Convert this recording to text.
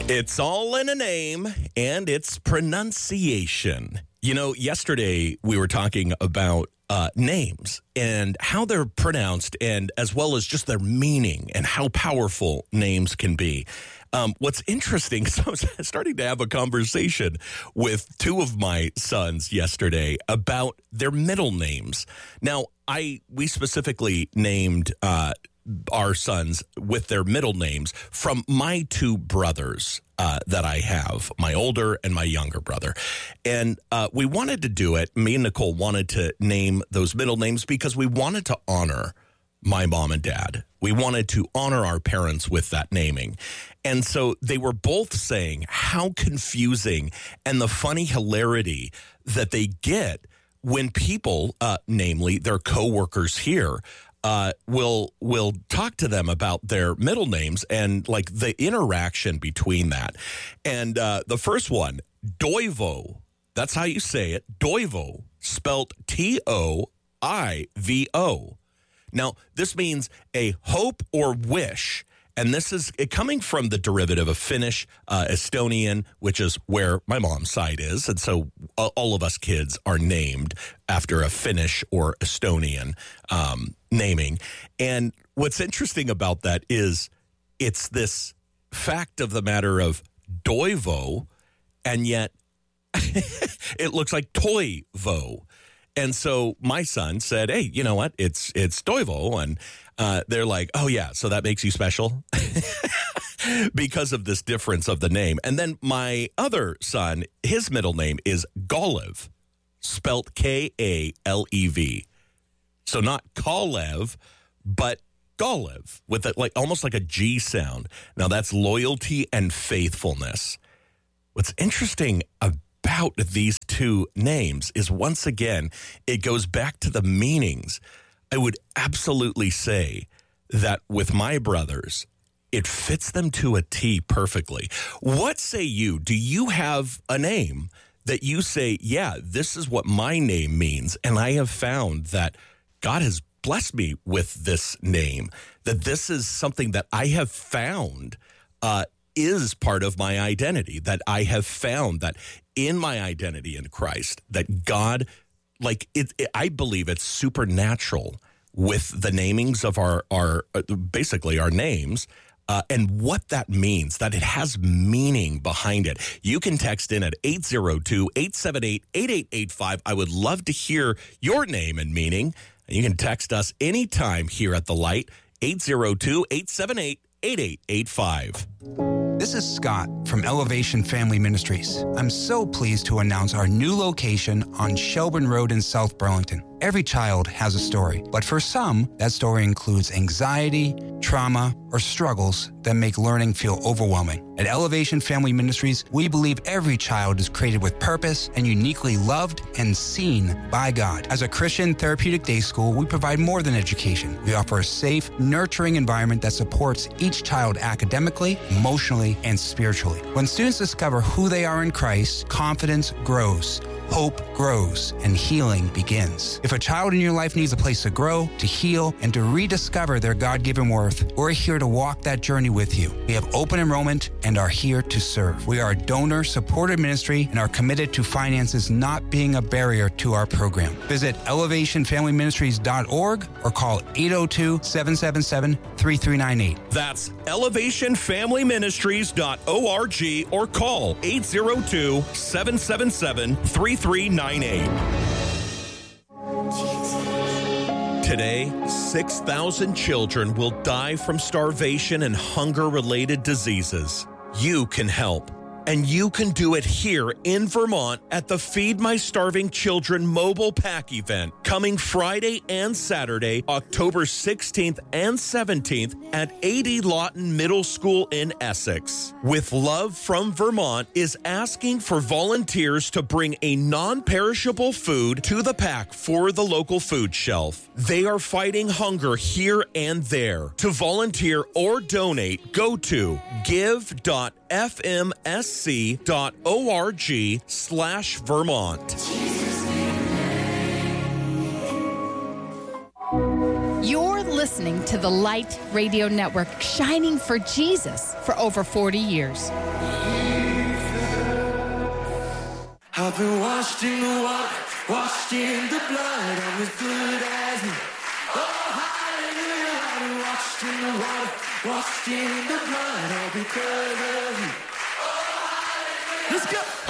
It's all in a name, and it's pronunciation. You know, yesterday we were talking about names and how they're pronounced, and as well as just their meaning and how powerful names can be. What's interesting, so I was starting to have a conversation with two of my sons yesterday about their middle names. Now, we specifically named our sons with their middle names from my two brothers that I have, my older and my younger brother. And we wanted to do it. Me and Nicole wanted to name those middle names because we wanted to honor my mom and dad. We wanted to honor our parents with that naming. And so they were both saying how confusing and the funny hilarity that they get when people, namely their coworkers here, will talk to them about their middle names and like the interaction between that. And the first one, Doivo, that's how you say it, Doivo, spelt Toivo. Now, this means a hope or wish, and this is coming from the derivative of Finnish, Estonian, which is where my mom's side is. And so all of us kids are named after a Finnish or Estonian naming. And what's interesting about that is it's this fact of the matter of Doivo, and yet it looks like Toivo. And so my son said, hey, you know what? It's Toivo. And they're like, oh, yeah, so that makes you special because of this difference of the name. And then my other son, his middle name is Golev, spelt Kalev. So not Kalev, but Golev with it, like almost like a G sound. Now that's loyalty and faithfulness. What's interesting about these two names is, once again, it goes back to the meanings. I would absolutely say that with my brothers, it fits them to a T perfectly. What say you? Do you have a name that you say, yeah, this is what my name means, and I have found that God has blessed me with this name, that this is something that I have found is part of my identity, that I have found that in my identity in Christ, that God, I believe it's supernatural with the namings of our basically our names, and what that means, that it has meaning behind it. You can text in at 802-878-8885. I would love to hear your name and meaning. And you can text us anytime here at The Light, 802-878-8885. This is Scott from Elevation Family Ministries. I'm so pleased to announce our new location on Shelburne Road in South Burlington. Every child has a story, but for some, that story includes anxiety, trauma, or struggles that make learning feel overwhelming. At Elevation Family Ministries, we believe every child is created with purpose and uniquely loved and seen by God. As a Christian therapeutic day school, we provide more than education. We offer a safe, nurturing environment that supports each child academically, emotionally, and spiritually. When students discover who they are in Christ, confidence grows, hope grows, and healing begins. If a child in your life needs a place to grow, to heal, and to rediscover their God-given worth, we're here to walk that journey with you. We have open enrollment and are here to serve. We are a donor-supported ministry and are committed to finances not being a barrier to our program. Visit elevationfamilyministries.org or call 802-777-3398. That's elevationfamilyministries.org or call 802-777-3398. Today, 6,000 children will die from starvation and hunger-related diseases. You can help, and you can do it here in Vermont at the Feed My Starving Children mobile pack event coming Friday and Saturday, October 16th and 17th at 80 Lawton Middle School in Essex. With Love from Vermont is asking for volunteers to bring a non-perishable food to the pack for the local food shelf. They are fighting hunger here and there. To volunteer or donate, go to give.fmsc.org/Vermont. You're listening to the Light Radio Network, shining for Jesus for over 40 years. I've been washed in the water, washed in the blood. I'm as good as new. Oh, hallelujah. I've been washed in the water, washed in the blood. All because of you. Oh, hallelujah. Let's go.